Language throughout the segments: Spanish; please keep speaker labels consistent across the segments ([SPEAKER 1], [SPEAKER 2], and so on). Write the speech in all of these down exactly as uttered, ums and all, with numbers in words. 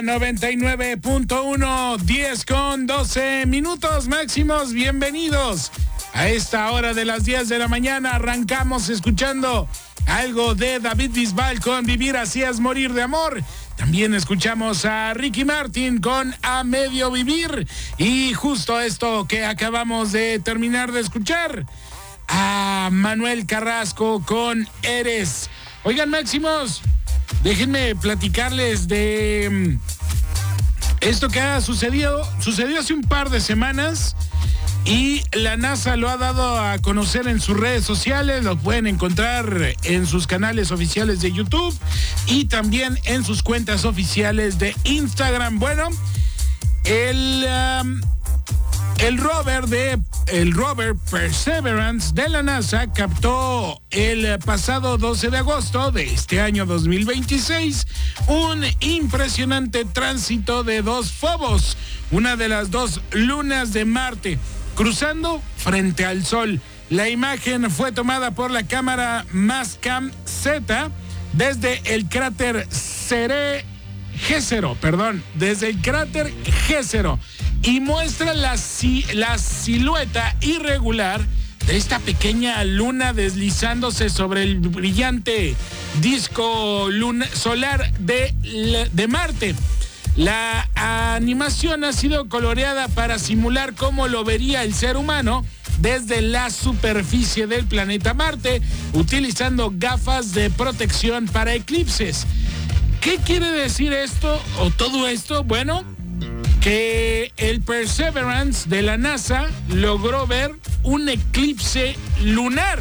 [SPEAKER 1] noventa y nueve punto uno, diez con doce minutos máximos. Bienvenidos a esta hora de las diez de la mañana. Arrancamos escuchando algo de David Bisbal con Vivir así es morir de amor. También escuchamos a Ricky Martin con A Medio Vivir. Y justo esto que acabamos de terminar de escuchar, a Manuel Carrasco con Eres. Oigan, máximos, déjenme platicarles de esto que ha sucedido, sucedió hace un par de semanas y la NASA lo ha dado a conocer en sus redes sociales. Lo pueden encontrar en sus canales oficiales de YouTube y también en sus cuentas oficiales de Instagram. Bueno, el... Um, El rover de el rover Perseverance de la NASA captó el pasado doce de agosto de este año dos mil veintiséis un impresionante tránsito de dos Phobos, una de las dos lunas de Marte, cruzando frente al Sol. La imagen fue tomada por la cámara Mastcam Z desde el cráter Cere G cero, perdón, desde el cráter G cero. Y muestra la, la silueta irregular de esta pequeña luna deslizándose sobre el brillante disco luna, solar de, de Marte. La animación ha sido coloreada para simular cómo lo vería el ser humano desde la superficie del planeta Marte, utilizando gafas de protección para eclipses. ¿Qué quiere decir esto o todo esto? Bueno, que el Perseverance de la NASA logró ver un eclipse lunar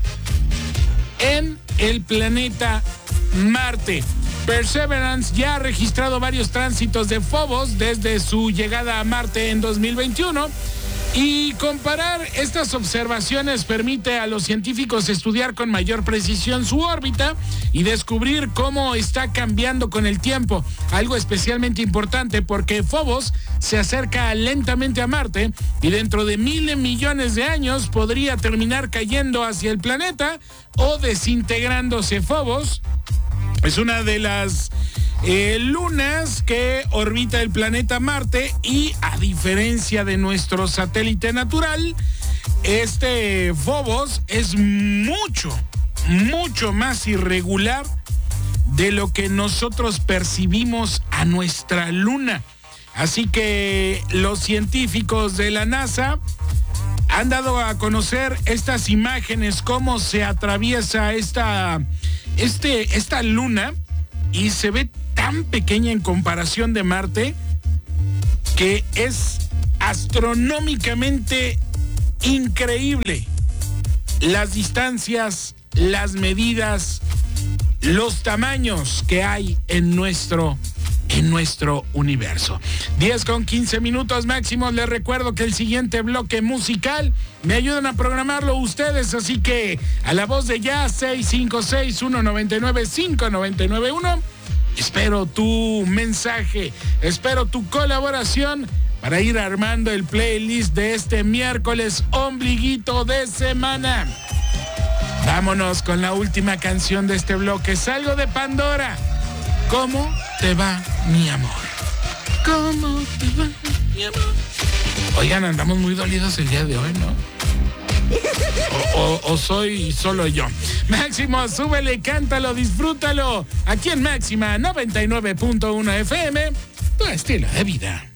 [SPEAKER 1] en el planeta Marte. Perseverance ya ha registrado varios tránsitos de Phobos desde su llegada a Marte en dos mil veintiuno. Y comparar estas observaciones permite a los científicos estudiar con mayor precisión su órbita y descubrir cómo está cambiando con el tiempo. Algo especialmente importante porque Phobos se acerca lentamente a Marte y dentro de miles millones de años podría terminar cayendo hacia el planeta o desintegrándose. Phobos es una de las Eh, lunas que orbita el planeta Marte y a diferencia de nuestro satélite natural, este Phobos es mucho, mucho más irregular de lo que nosotros percibimos a nuestra luna. Así que los científicos de la NASA han dado a conocer estas imágenes, cómo se atraviesa esta, este, esta luna y se ve tan pequeña en comparación de Marte que es astronómicamente increíble. Las distancias, las medidas, los tamaños que hay en nuestro en nuestro universo. diez con quince minutos máximos. Les recuerdo que el siguiente bloque musical me ayudan a programarlo ustedes, así que a la voz de ya seis cinco seis, uno nueve nueve, cinco nueve nueve uno. Espero tu mensaje, espero tu colaboración para ir armando el playlist de este miércoles ombliguito de semana. Vámonos con la última canción de este bloque. Salgo de Pandora. ¿Cómo te va, mi amor? ¿Cómo te va, mi amor? Oigan, andamos muy dolidos el día de hoy, ¿no? O, o, o soy solo yo. Máximo, súbele, cántalo, disfrútalo. Aquí en Máxima noventa y nueve punto uno F M, tu estilo de vida.